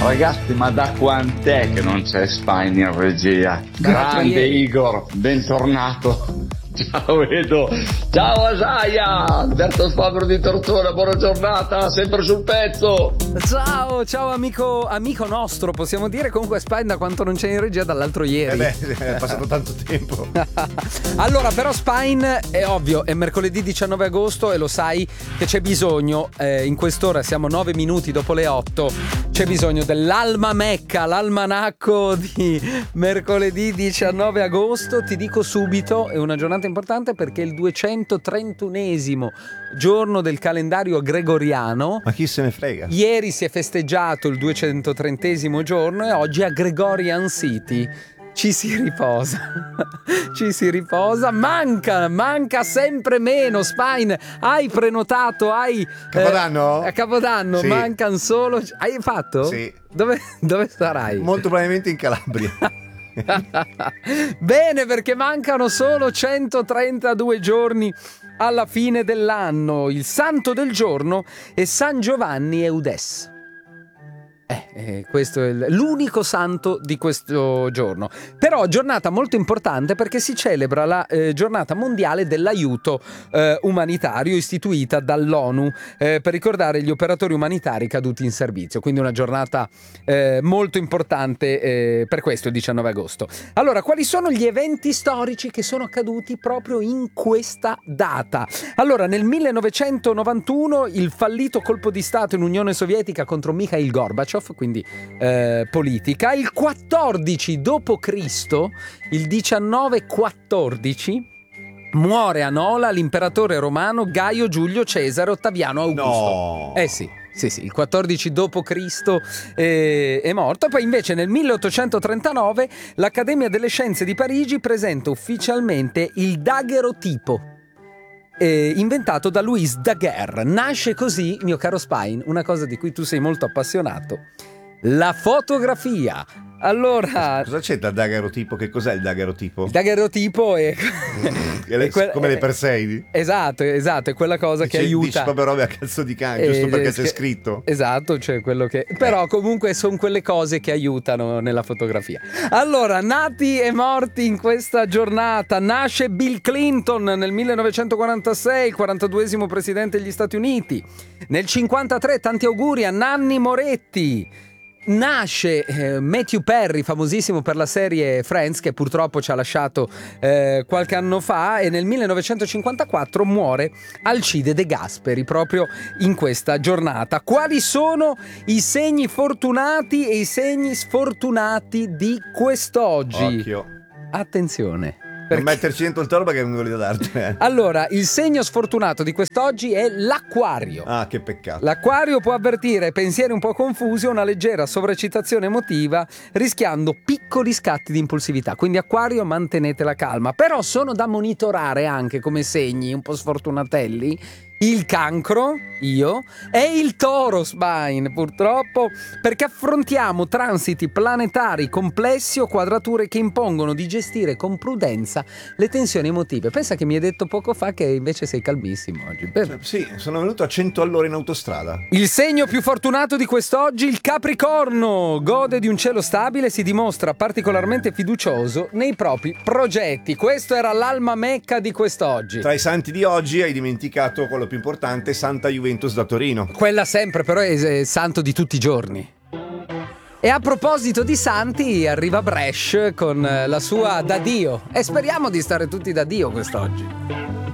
Ragazzi, ma da quant'è che non c'è Spine in regia? Grande Igor, bentornato. Ciao Edo, ciao Asaia, Alberto Sfavro di Tortona, buona giornata, sempre sul pezzo. Ciao amico nostro, possiamo dire. Comunque Spine da quanto non c'è in regia dall'altro ieri. È passato tanto tempo. Allora, però Spine è ovvio, è mercoledì 19 agosto e lo sai che c'è bisogno, in quest'ora siamo 9 minuti dopo le 8, c'è bisogno dell'Alma Mecca, l'almanacco di mercoledì 19 agosto. Ti dico subito, è una giornata importante perché è il 231esimo giorno del calendario gregoriano. Ma chi se ne frega? Ieri si è festeggiato il 230esimo giorno e oggi a Gregorian City ci si riposa. Manca sempre meno. Spine, hai prenotato, Capodanno? A Capodanno sì. Mancano solo. Hai fatto? Sì. Dove sarai? Molto probabilmente in Calabria. Bene, perché mancano solo 132 giorni alla fine dell'anno. Il santo del giorno è San Giovanni Eudes. Questo è l'unico santo di questo giorno. Però giornata molto importante perché si celebra la giornata mondiale dell'aiuto umanitario istituita dall'ONU per ricordare gli operatori umanitari caduti in servizio. Quindi una giornata molto importante per questo il 19 agosto. Allora, quali sono gli eventi storici che sono accaduti proprio in questa data? Allora, nel 1991 il fallito colpo di stato in Unione Sovietica contro Mikhail Gorbaciov, quindi politica. Il 14 d.C., il 1914, muore a Nola l'imperatore romano Gaio Giulio Cesare Ottaviano Augusto. No. Sì, il 14 d.C. È morto. Poi invece nel 1839 l'Accademia delle Scienze di Parigi presenta ufficialmente il daguerrotipo, inventato da Louis Daguerre. Nasce così, mio caro Spine, una cosa di cui tu sei molto appassionato: la fotografia. Allora, cosa c'è da daguerrotipo? Che cos'è il daguerrotipo? Il daguerrotipo è come le Perseidi? Esatto, è quella cosa che aiuta. Dici proprio robe a cazzo di cane, giusto perché c'è scritto. Esatto, cioè quello che. Però comunque sono quelle cose che aiutano nella fotografia. Allora, nati e morti in questa giornata. Nasce Bill Clinton nel 1946, 42esimo presidente degli Stati Uniti. Nel 53 tanti auguri a Nanni Moretti. Nasce Matthew Perry, famosissimo per la serie Friends, che purtroppo ci ha lasciato qualche anno fa, e nel 1954 muore Alcide De Gasperi proprio in questa giornata. Quali sono i segni fortunati e i segni sfortunati di quest'oggi? Occhio. Attenzione. Per metterci dentro il toro perché non volevo darti. Allora, il segno sfortunato di quest'oggi è l'Acquario. Ah, che peccato. L'Acquario può avvertire pensieri un po' confusi o una leggera sovraccitazione emotiva, rischiando piccoli scatti di impulsività. Quindi Acquario, mantenete la calma. Però sono da monitorare anche come segni un po' sfortunatelli il Cancro, io, e il Toro, Spine, purtroppo, perché affrontiamo transiti planetari complessi o quadrature che impongono di gestire con prudenza le tensioni emotive. Pensa che mi hai detto poco fa che invece sei calmissimo oggi. Sì, sono venuto a 100 all'ora in autostrada. Il segno più fortunato di quest'oggi, il Capricorno, gode di un cielo stabile e si dimostra particolarmente fiducioso nei propri progetti. Questo era l'Alma Mecca di quest'oggi. Tra i santi di oggi hai dimenticato quello più importante, Santa Juventus da Torino. Quella sempre, però è santo di tutti i giorni. E a proposito di santi, arriva Bresh con la sua Da Dio. E speriamo di stare tutti da Dio quest'oggi.